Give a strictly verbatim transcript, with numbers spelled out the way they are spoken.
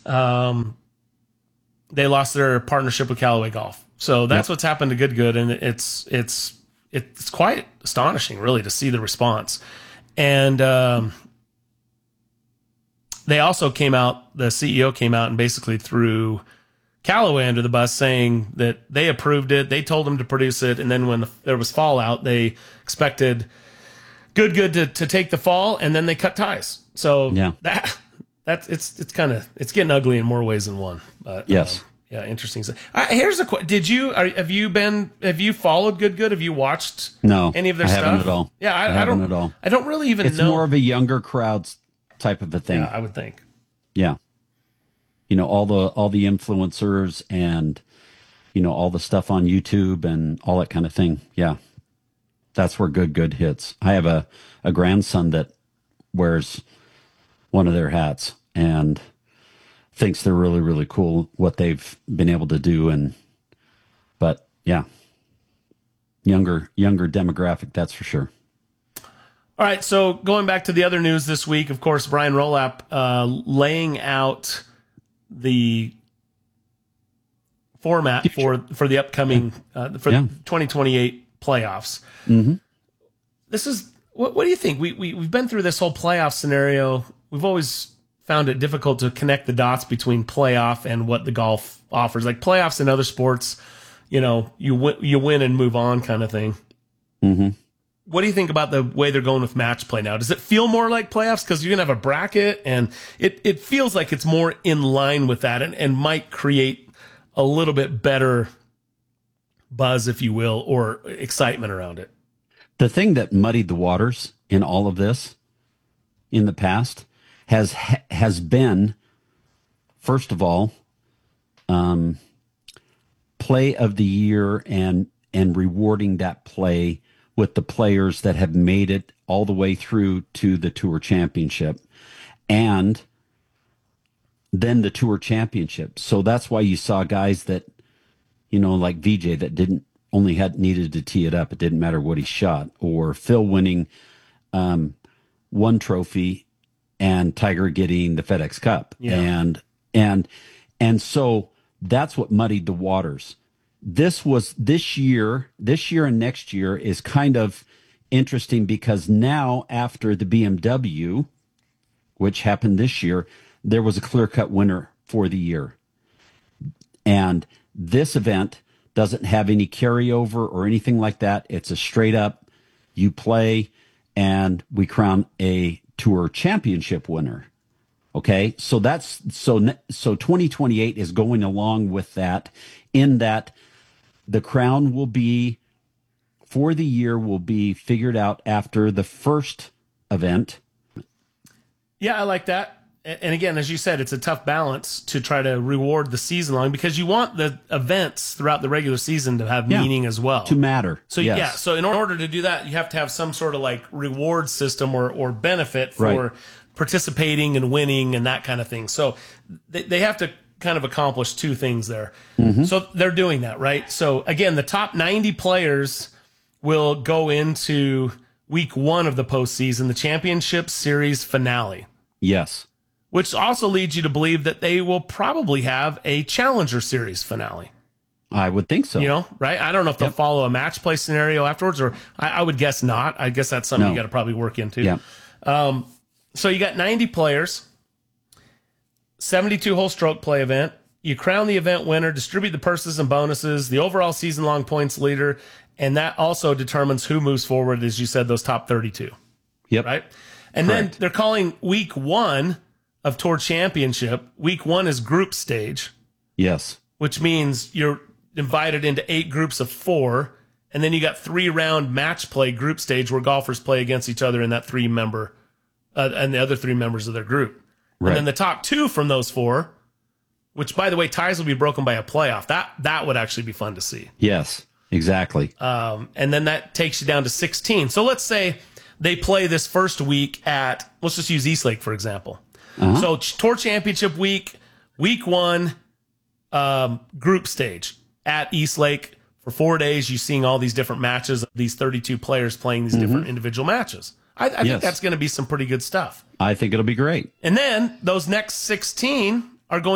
um, they lost their partnership with Callaway Golf. So that's yep. what's happened to Good Good, and it's it's it's quite astonishing, really, to see the response. And um, they also came out, the C E O came out and basically threw Callaway under the bus, saying that they approved it, they told them to produce it, and then when the, there was fallout, they expected Good Good to, to take the fall, and then they cut ties. So yeah. that that's it's it's kind of it's getting ugly in more ways than one. But yes. Um, Yeah, interesting. Uh, here's a question: Did you are, have you been have you followed Good Good? Have you watched no any of their I stuff? haven't at all. Yeah, I, I, I don't at all. I don't really even it's know. It's more of a younger crowds type of a thing. Yeah, I would think. Yeah, you know, all the all the influencers and you know all the stuff on YouTube and all that kind of thing. Yeah, that's where Good Good hits. I have a a grandson that wears one of their hats and thinks they're really, really cool what they've been able to do. And, but yeah, younger, younger demographic, that's for sure. All right. So going back to the other news this week, of course, Brian Rolapp uh, laying out the format for, for the upcoming, uh, for yeah. twenty twenty-eight playoffs. Mm-hmm. This is, what, what do you think? We, we, we've been through this whole playoff scenario. We've always found it difficult to connect the dots between playoff and what the golf offers. Like playoffs in other sports, you know, you win, you win and move on kind of thing. Mm-hmm. What do you think about the way they're going with match play now? Does it feel more like playoffs? Because you're going to have a bracket, and it, it feels like it's more in line with that and, and might create a little bit better buzz, if you will, or excitement around it. The thing that muddied the waters in all of this in the past has has been, first of all, um, play of the year and and rewarding that play with the players that have made it all the way through to the Tour Championship, and then the Tour Championship. So that's why you saw guys that, you know, like V J that didn't only had needed to tee it up. It didn't matter what he shot, or Phil winning um, one trophy and Tiger getting the FedEx Cup. Yeah. And, and, and so that's what muddied the waters. This was this year, this year and next year is kind of interesting because now after the B M W, which happened this year, there was a clear-cut winner for the year. And this event doesn't have any carryover or anything like that. It's a straight up, you play and we crown a Tour Championship winner. Okay, so that's so so twenty twenty-eight is going along with that, in that the crown will be for the year will be figured out after the first event. Yeah, I like that. And again, as you said, it's a tough balance to try to reward the season long, because you want the events throughout the regular season to have yeah, meaning as well. To matter. So yes. yeah, so in order to do that, you have to have some sort of like reward system or, or benefit for right. participating and winning and that kind of thing. So they, they have to kind of accomplish two things there. Mm-hmm. So they're doing that, right? So again, the top ninety players will go into week one of the postseason, the Championship Series finale. Yes. Which also leads you to believe that they will probably have a Challenger Series finale. I would think so. You know, right? I don't know if they'll yep. follow a match play scenario afterwards, or I, I would guess not. I guess that's something no. you got to probably work into. Yeah. Um, so you got ninety players, seventy-two hole stroke play event. You crown the event winner, distribute the purses and bonuses, the overall season-long points leader, and that also determines who moves forward, as you said, those top thirty-two. Yep. Right? And Correct. then they're calling week one of Tour Championship. Week one is group stage. Yes. Which means you're divided into eight groups of four, and then you got three-round match play group stage where golfers play against each other in that three-member, uh, and the other three members of their group. Right. And then the top two from those four, which, by the way, ties will be broken by a playoff. That that would actually be fun to see. Yes, exactly. Um, and then that takes you down to sixteen. So let's say they play this first week at, let's just use Eastlake, for example. Uh-huh. So Tour Championship week, week one, um, group stage at Eastlake. For four days, you're seeing all these different matches, these thirty-two players playing these mm-hmm. different individual matches. I, I yes. think that's going to be some pretty good stuff. I think it'll be great. And then those next sixteen are going